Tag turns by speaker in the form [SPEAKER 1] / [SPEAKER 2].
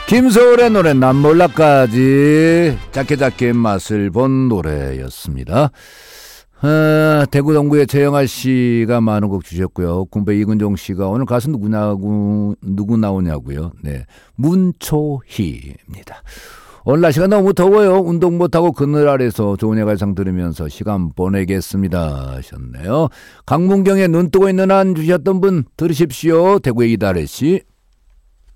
[SPEAKER 1] 김서울의 노래 난 몰라까지 작게 맛을 본 노래였습니다. 대구 동구의 최영아 씨가 많은 곡 주셨고요. 군배 이근종 씨가 오늘 가수 누구 나오냐고요. 네, 문초희입니다. 오늘 날씨가 너무 더워요. 운동 못하고 그늘 아래서 좋은 예갈상 들으면서 시간 보내겠습니다 하셨네요. 강문경에 눈 뜨고 있는 한 주셨던 분 들으십시오. 대구의 이다래 씨.